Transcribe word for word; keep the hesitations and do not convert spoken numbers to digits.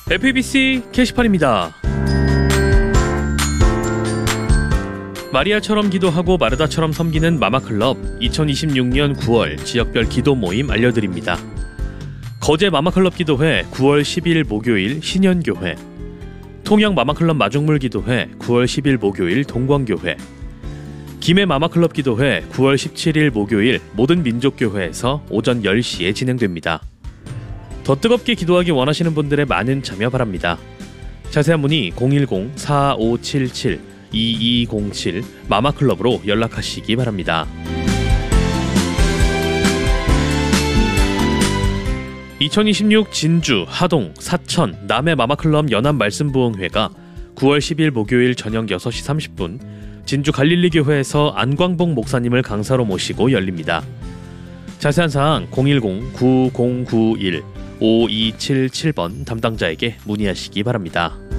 에프이비씨 게시판입니다. 마리아처럼 기도하고 마르다처럼 섬기는 마마클럽 이천이십육년 구월 지역별 기도 모임 알려드립니다. 거제 마마클럽 기도회 구월 십일 목요일 신현교회, 통영 마마클럽 마중물 기도회 구월 십일 목요일 동광교회, 김해 마마클럽 기도회 구월 십칠일 목요일 모든 민족교회에서 오전 열 시에 진행됩니다. 더 뜨겁게 기도하기 원하시는 분들의 많은 참여 바랍니다. 자세한 문의 공일공 사오칠칠 이이공칠 마마클럽으로 연락하시기 바랍니다. 이천이십육 진주, 하동, 사천, 남해 마마클럽 연합 말씀부흥회가 구월 십일 목요일 저녁 여섯 시 삼십 분 진주 갈릴리교회에서 안광복 목사님을 강사로 모시고 열립니다. 자세한 사항 공일공 구공구일 오이칠칠 번 담당자에게 문의하시기 바랍니다.